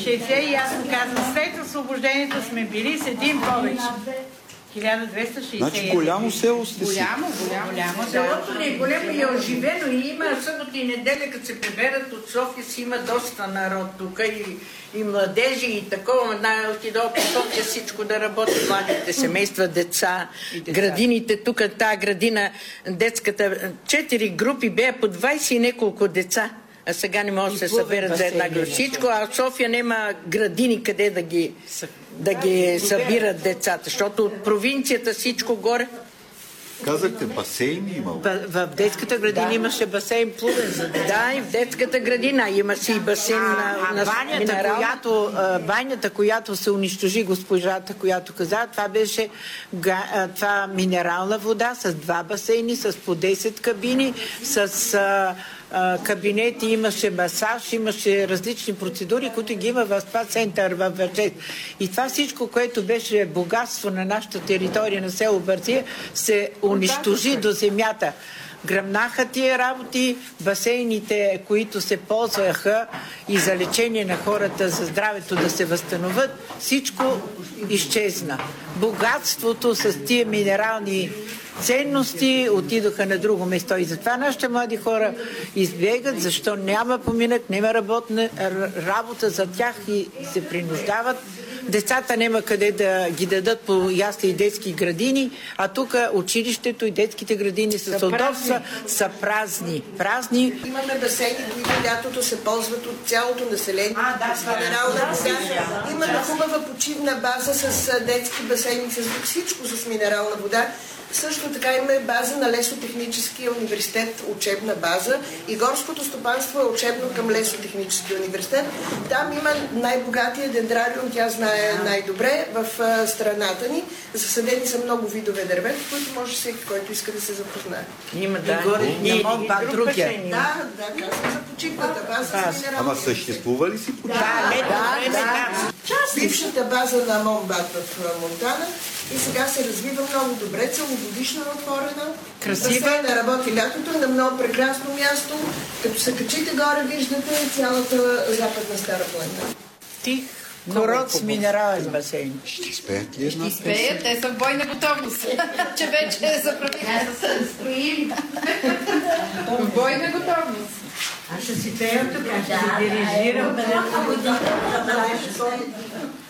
260 и аз му казвам, след освобождението сме били с един повече. 1260. Значи голямо село сте си. Голямо. Селото не е големо и е оживено и има събота и неделя, като се приберат от София, си има доста народ тук и младежи и такова. Отидох по София всичко да работи, младите семейства, деца, градините. Тук тази градина, детската, 4 групи бея по 20 и неколко деца. А сега не може да се съберат за една група. Всичко, а в София няма градини къде да ги събират децата, защото от провинцията всичко горе. Казахте, басейн имало? В детската градина имаше басейн плувен за деца. Да, и в детската градина има си и басейн на банята, която се унищожи, госпожата, която каза, това беше минерална вода с 2 басейни, с по 10 кабини, с кабинети, имаше масаж, имаше различни процедури, които ги има в това център в Върчет. И това всичко, което беше богатство на нашата територия на село Бързия, се унищожи до земята. Гръмнаха тия работи, басейните, които се ползваха и за лечение на хората, за здравето да се възстановят, всичко изчезна. Богатството с тия минерални ценности отидоха на друго место. И затова нашите млади хора избегат, защо няма поминък, няма работна работа за тях и се принуждават. Децата няма къде да ги дадат по ясли и детски градини, а тук училището и детските градини с удобства са празни. Имаме басейни, които лятото се ползват от цялото население. Имаме хубава почивна база с детски басейни, с всичко с минерална вода. Също така има база на Лесотехническия университет, учебна база, и горското стопанство е учебно към Лесотехническия университет. Там има най-богатия дендрариум, тя знае най-добре в страната ни. Засадени са много видове дървета, които може всеки, който иска да се запознае. Има, да. И другия. Да, казвам за почивната база. Ама съществува ли си почивната? Да. Бившата база на Монбат в Монтана и сега се развива много добре, целогодишно отворена. Красива. Да работи лятото на много прекрасно място. Като се качите горе, виждате цялата западна Стара планина. Тих курорт с минерален басейн. Ще изпеят ли една? Ще изпеят, те са в бойна готовност. Че вече заправиха да се строили. В бойна готовност. Аз ще си пея тук, аз ще си дирижирам.